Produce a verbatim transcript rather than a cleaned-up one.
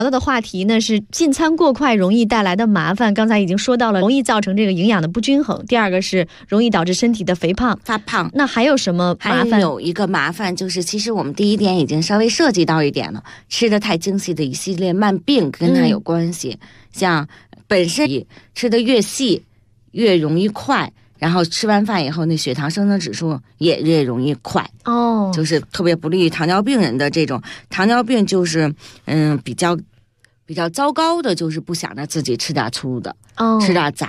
聊到的话题呢是进餐过快容易带来的麻烦，刚才已经说到了容易造成这个营养的不均衡，第二个是容易导致身体的肥胖发胖。 那还有什么麻烦？ 还有一个麻烦就是其实我们第一点已经稍微涉及到一点了，吃的太精细的一系列慢病跟它有关系、嗯、像本身吃的越细越容易快，然后吃完饭以后那血糖升的指数也越容易快哦，就是特别不利于糖尿病人的这种糖尿病，就是嗯比较比较糟糕的就是不想着自己吃点粗的、哦、吃点杂